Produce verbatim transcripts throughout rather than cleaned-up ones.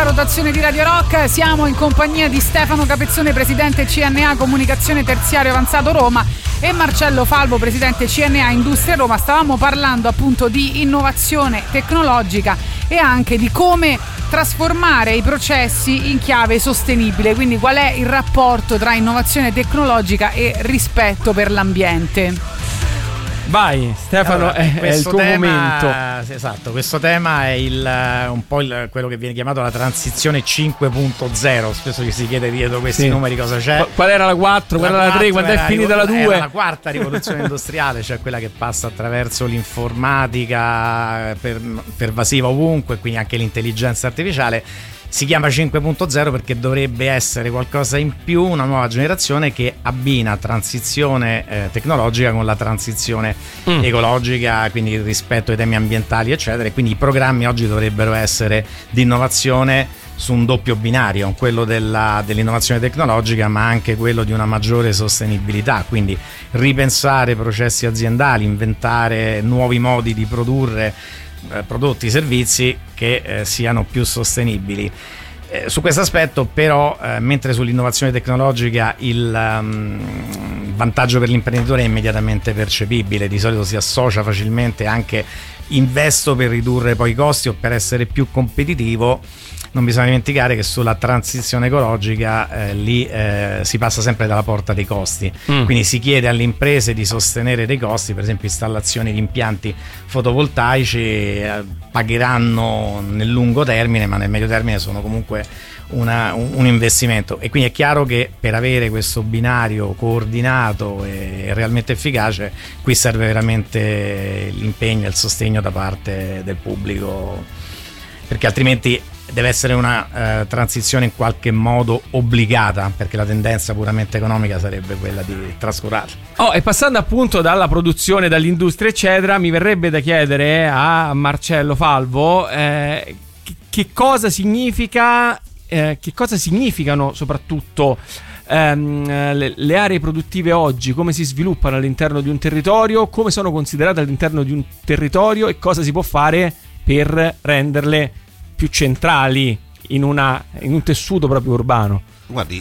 la rotazione di Radio Rock. Siamo in compagnia di Stefano Capezzone, presidente C N A Comunicazione Terziario Avanzato Roma, e Marcello Falvo, presidente C N A Industria Roma. Stavamo parlando appunto di innovazione tecnologica e anche di come trasformare i processi in chiave sostenibile, quindi qual è il rapporto tra innovazione tecnologica e rispetto per l'ambiente. Vai Stefano, allora, è, è il tuo tema, momento. Esatto, questo tema è il, un po' il, quello che viene chiamato la transizione cinque punto zero. Spesso ci si chiede dietro questi sì. numeri cosa c'è. Qual era la quattro, qual era la tre, quando è finita la due? La quarta rivoluzione industriale, cioè quella che passa attraverso l'informatica per, pervasiva ovunque, quindi anche l'intelligenza artificiale. Si chiama cinque punto zero perché dovrebbe essere qualcosa in più, una nuova generazione che abbina transizione eh, tecnologica con la transizione mm. ecologica, quindi il rispetto ai temi ambientali eccetera, e quindi i programmi oggi dovrebbero essere di innovazione su un doppio binario, quello della, dell'innovazione tecnologica ma anche quello di una maggiore sostenibilità, quindi ripensare processi aziendali, inventare nuovi modi di produrre prodotti, servizi che eh, siano più sostenibili. Eh, su questo aspetto però, eh, mentre sull'innovazione tecnologica il um, vantaggio per l'imprenditore è immediatamente percepibile, di solito si associa facilmente anche investo per ridurre poi i costi o per essere più competitivo, non bisogna dimenticare che sulla transizione ecologica eh, lì eh, si passa sempre dalla porta dei costi, mm. quindi si chiede alle imprese di sostenere dei costi, per esempio installazioni di impianti fotovoltaici eh, pagheranno nel lungo termine, ma nel medio termine sono comunque una, un, un investimento, e quindi è chiaro che per avere questo binario coordinato e realmente efficace qui serve veramente l'impegno e il sostegno da parte del pubblico, perché altrimenti deve essere una eh, transizione in qualche modo obbligata, perché la tendenza puramente economica sarebbe quella di trascurarla. Oh, e passando appunto dalla produzione, dall'industria eccetera, mi verrebbe da chiedere a Marcello Falvo eh, che, che cosa significa eh, che cosa significano soprattutto ehm, le, le aree produttive oggi, come si sviluppano all'interno di un territorio, come sono considerate all'interno di un territorio e cosa si può fare per renderle più centrali in, una, in un tessuto proprio urbano. Guardi,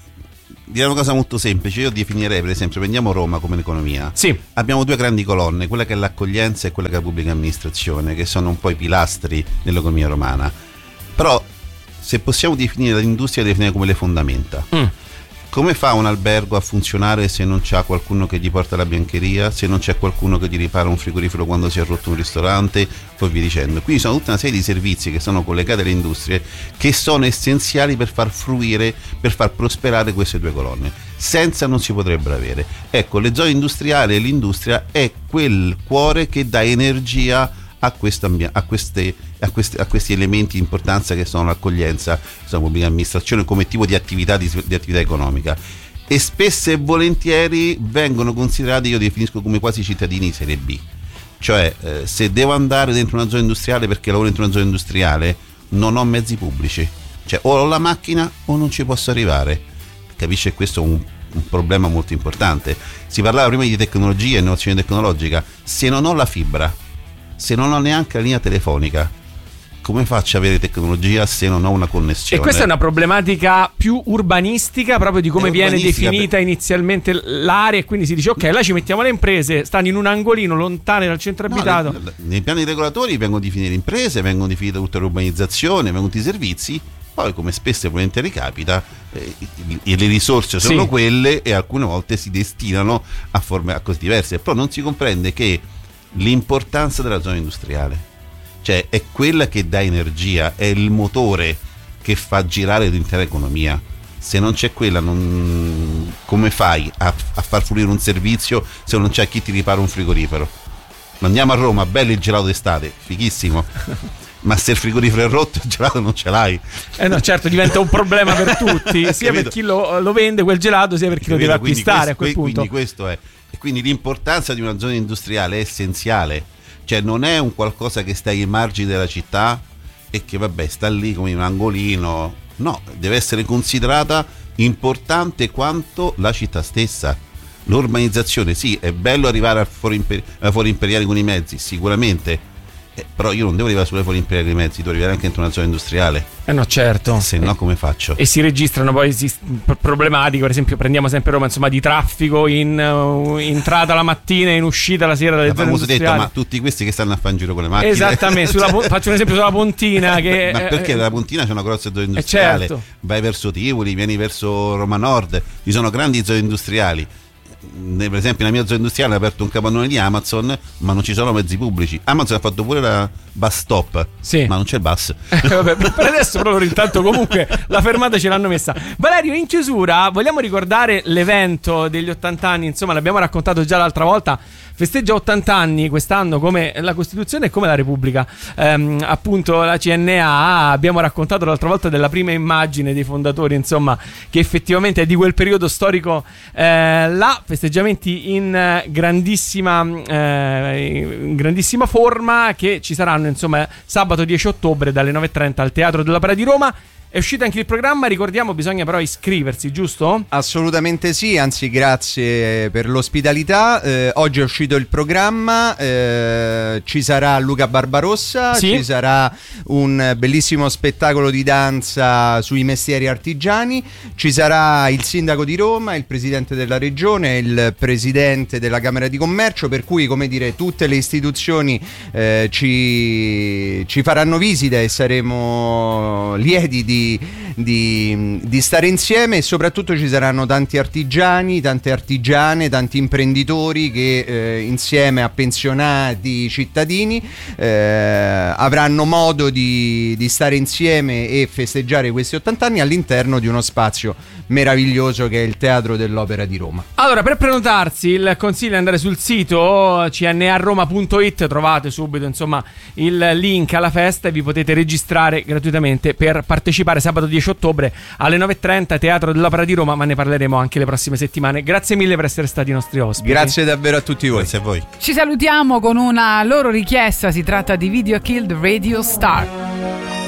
direi una cosa molto semplice. Io definirei, per esempio, prendiamo Roma come economia. Sì. Abbiamo due grandi colonne, quella che è l'accoglienza e quella che è la pubblica amministrazione, che sono un po' i pilastri dell'economia romana. Però se possiamo definire l'industria, la definire come le fondamenta. Mm. Come fa un albergo a funzionare se non c'è qualcuno che gli porta la biancheria, se non c'è qualcuno che gli ripara un frigorifero quando si è rotto un ristorante, poi via dicendo. Quindi sono tutta una serie di servizi che sono collegati alle industrie, che sono essenziali per far fruire, per far prosperare queste due colonne. Senza non si potrebbero avere. Ecco, le zone industriali e l'industria è quel cuore che dà energia a, a, queste, a, queste, a questi elementi di importanza che sono l'accoglienza, la pubblica amministrazione come tipo di attività, di, di attività economica, e spesso e volentieri vengono considerati, io definisco come quasi cittadini di serie B, cioè eh, se devo andare dentro una zona industriale perché lavoro dentro una zona industriale non ho mezzi pubblici, cioè o ho la macchina o non ci posso arrivare. Capisce, questo è un, un problema molto importante. Si parlava prima di tecnologia e innovazione tecnologica. Se non ho la fibra, se non ho neanche la linea telefonica, come faccio ad avere tecnologia se non ho una connessione? E questa è una problematica più urbanistica, proprio di come viene definita per... inizialmente l'area, e quindi si dice ok, là ci mettiamo le imprese, stanno in un angolino lontane dal centro abitato. No, nei piani regolatori vengono definite le imprese, vengono definite tutta l'urbanizzazione, vengono tutti i servizi. Poi, come spesso e volentieri capita, eh, le risorse sono sì. quelle, e alcune volte si destinano a forme a cose diverse, però non si comprende che l'importanza della zona industriale, cioè è quella che dà energia, è il motore che fa girare l'intera economia. Se non c'è quella, non... come fai a, a far fluire un servizio se non c'è chi ti ripara un frigorifero? Andiamo a Roma, bello il gelato d'estate, fighissimo, ma se il frigorifero è rotto, il gelato non ce l'hai. Eh no, certo, diventa un problema per tutti, sia per chi lo, lo vende quel gelato, sia per chi Capito? lo deve acquistare. Quindi questo, a quel punto. Quindi questo è. E quindi l'importanza di una zona industriale è essenziale, cioè non è un qualcosa che sta ai margini della città e che vabbè sta lì come in un angolino, no, deve essere considerata importante quanto la città stessa. L'urbanizzazione, sì, è bello arrivare al foro, imper- al foro imperiale con i mezzi, sicuramente, Eh, però io non devo arrivare sulle Olimpiadi dei mezzi, devo arrivare anche dentro una zona industriale. Eh no, certo. Se no, come faccio? E si registrano poi si, problematiche, per esempio prendiamo sempre Roma, insomma, di traffico in uh, entrata la mattina e in uscita la sera dalle zone industriali. Detto, ma tutti questi che stanno a fare in giro con le macchine. Esattamente, sulla, faccio un esempio sulla Pontina che, ma perché eh, la Pontina c'è una grossa zona industriale, certo. Vai verso Tivoli, vieni verso Roma Nord, ci sono grandi zone industriali. Per esempio nella mia zona industriale ha aperto un capannone di Amazon, ma non ci sono mezzi pubblici. Amazon ha fatto pure la bus stop, sì. ma non c'è il bus. Eh, vabbè, per adesso proprio intanto comunque la fermata ce l'hanno messa. Valerio, in chiusura vogliamo ricordare l'evento degli ottanta anni, insomma l'abbiamo raccontato già l'altra volta. Festeggia ottanta anni quest'anno come la Costituzione e come la Repubblica. Ehm, appunto la C N A, abbiamo raccontato l'altra volta della prima immagine dei fondatori, insomma, che effettivamente è di quel periodo storico eh, là, festeggiamenti in grandissima, eh, in grandissima forma che ci saranno, insomma, sabato dieci ottobre dalle nove e trenta al Teatro dell'Opera di Roma. È uscito anche il programma, ricordiamo bisogna però iscriversi, giusto? Assolutamente sì, anzi grazie per l'ospitalità. Eh, oggi è uscito il programma, eh, ci sarà Luca Barbarossa, sì. Ci sarà un bellissimo spettacolo di danza sui mestieri artigiani, ci sarà il sindaco di Roma, il presidente della regione, il presidente della Camera di Commercio, per cui, come dire, tutte le istituzioni eh, ci, ci faranno visita e saremo lieti di Di, di, di stare insieme, e soprattutto ci saranno tanti artigiani, tante artigiane, tanti imprenditori che eh, insieme a pensionati, cittadini eh, avranno modo di, di stare insieme e festeggiare questi ottanta anni all'interno di uno spazio meraviglioso che è il Teatro dell'Opera di Roma. Allora, per prenotarsi il consiglio è andare sul sito c n a roma punto it, trovate subito insomma il link alla festa e vi potete registrare gratuitamente per partecipare sabato dieci ottobre alle nove e trenta, Teatro dell'Opera di Roma, ma ne parleremo anche le prossime settimane. Grazie mille per essere stati i nostri ospiti. Grazie davvero a tutti voi. Grazie a voi. Ci salutiamo con una loro richiesta, si tratta di Video Killed Radio Star.